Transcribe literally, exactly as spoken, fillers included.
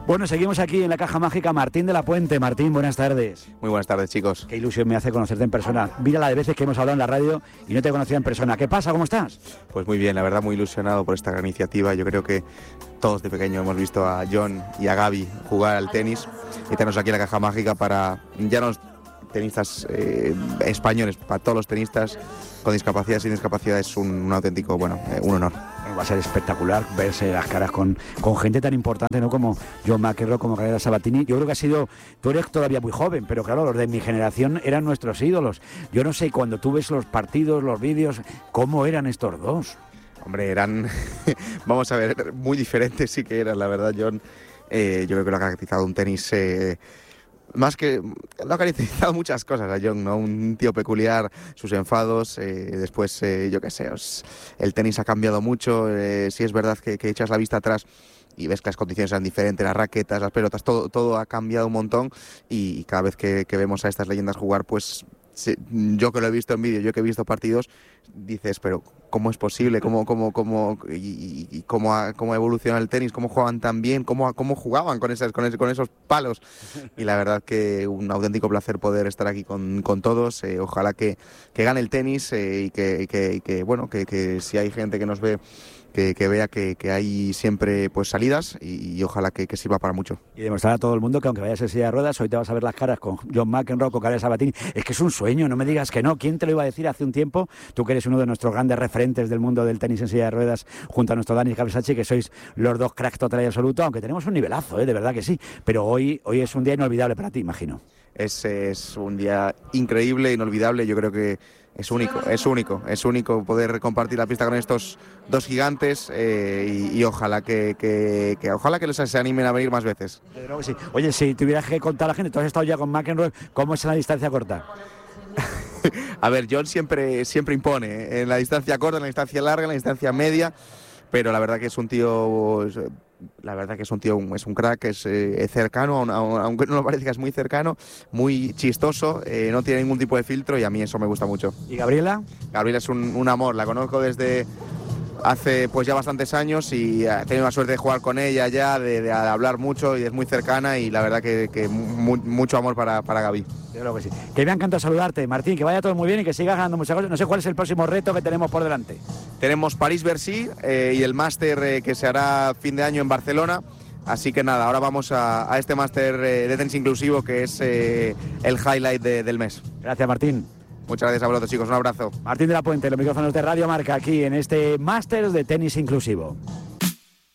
Bueno, seguimos aquí en la Caja Mágica. Martín de la Puente. Martín, buenas tardes. Muy buenas tardes, chicos. Qué ilusión me hace conocerte en persona. Mira la de veces que hemos hablado en la radio y no te conocía en persona. ¿Qué pasa? ¿Cómo estás? Pues muy bien, la verdad muy ilusionado por esta gran iniciativa. Yo creo que todos de pequeño hemos visto a John y a Gaby jugar al tenis y tenemos aquí la Caja Mágica para ya los tenistas eh, españoles, para todos los tenistas con discapacidad, sin discapacidad. Es un, un auténtico, bueno, eh, un honor. Va a ser espectacular verse las caras con, con gente tan importante, ¿no? Como John McEnroe, como Gabriela Sabatini. Yo creo que ha sido, tú eres todavía muy joven, pero claro, los de mi generación eran nuestros ídolos. Yo no sé, cuando tú ves los partidos, los vídeos, ¿cómo eran estos dos? Hombre, eran, vamos a ver, muy diferentes sí que eran, la verdad, John. Eh, yo creo que lo ha caracterizado un tenis... Eh, Más que lo ha caracterizado muchas cosas a John, ¿no? Un tío peculiar, sus enfados, eh, después, eh, yo qué sé, os, el tenis ha cambiado mucho, eh, sí es verdad que, que echas la vista atrás y ves que las condiciones eran diferentes, las raquetas, las pelotas, todo, todo ha cambiado un montón y cada vez que, que vemos a estas leyendas jugar, pues sí, yo que lo he visto en vídeo, yo que he visto partidos, dices, pero ¿cómo es posible? ¿Cómo, cómo, cómo, y, y cómo, ha, cómo ha evolucionado el tenis? ¿Cómo jugaban tan bien? ¿Cómo, cómo jugaban con, esas, con, ese, con esos palos? Y la verdad que un auténtico placer poder estar aquí con, con todos. Eh, ojalá que, que gane el tenis eh, y, que, y, que, y que, bueno, que, que si hay gente que nos ve, que, que vea que, que hay siempre pues salidas y, y ojalá que, que sirva para mucho. Y demostrar a todo el mundo que aunque vayas en silla de ruedas, hoy te vas a ver las caras con John McEnroe, con Gabriela Sabatini. Es que es un sueño, no me digas que no. ¿Quién te lo iba a decir hace un tiempo? Tú que eres uno de nuestros grandes referentes del mundo del tenis en silla de ruedas, junto a nuestro Dani Capsachi, que sois los dos cracks total y absoluto, aunque tenemos un nivelazo, ¿eh? De verdad que sí. Pero hoy, hoy es un día inolvidable para ti, imagino. Es, es un día increíble, inolvidable. Yo creo que es único, es único, es único poder compartir la pista con estos dos gigantes eh, y, y ojalá que, que, que ojalá que les se animen a venir más veces. Pero sí. Oye, si tuvieras que contar a la gente, tú has estado ya con McEnroe, ¿cómo es en la distancia corta? A ver, John siempre, siempre impone, ¿eh? En la distancia corta, en la distancia larga, en la distancia media, pero la verdad que es un tío, la verdad que es un tío, es un crack, es eh, cercano, aunque no lo parezca, es muy cercano, muy chistoso, eh, no tiene ningún tipo de filtro y a mí eso me gusta mucho. ¿Y Gabriela? Gabriela es un, un amor, la conozco desde hace pues ya bastantes años y he tenido la suerte de jugar con ella ya, de, de hablar mucho y es muy cercana y la verdad que, que mu, mucho amor para, para Gaby. Creo que sí. Que me ha encantado saludarte, Martín, que vaya todo muy bien y que sigas ganando muchas cosas. No sé cuál es el próximo reto que tenemos por delante. Tenemos París-Bercy eh, y el máster eh, que se hará fin de año en Barcelona. Así que nada, ahora vamos a, a este máster eh, de tenis inclusivo que es eh, el highlight de, del mes. Gracias, Martín. Muchas gracias a vosotros, chicos. Un abrazo. Martín de la Puente, los micrófonos de Radio Marca, aquí en este máster de tenis inclusivo.